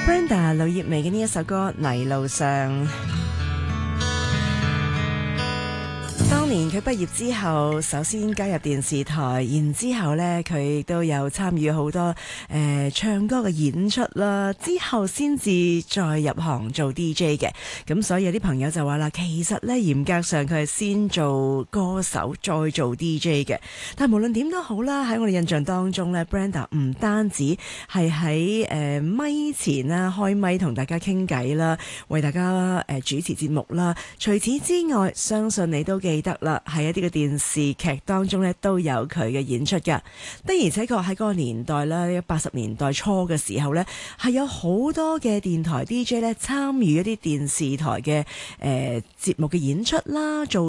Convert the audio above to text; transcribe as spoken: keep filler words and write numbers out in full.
Brenda 劉業薇嘅呢一首歌《泥路上》。當年佢畢業之後，首先加入電視台，然之後呢佢都有參與好多誒、呃、唱歌嘅演出啦。之後先至再入行做 D J 嘅。咁所以有啲朋友就話啦，其實呢嚴格上佢係先做歌手，再做 D J 嘅。但係無論點都好啦，喺我哋印象當中呢 Brenda 唔單止係喺誒咪前啦，開咪同大家傾偈啦，為大家誒、呃、主持節目啦。除此之外，相信你都記得啦，喺一啲嘅電視劇當中咧都有佢嘅演出㗎。的而且確喺嗰個年代啦，八十年代初嘅時候呢，係有好多嘅電台 D J 咧參與一啲電視台嘅誒節目嘅演出啦，做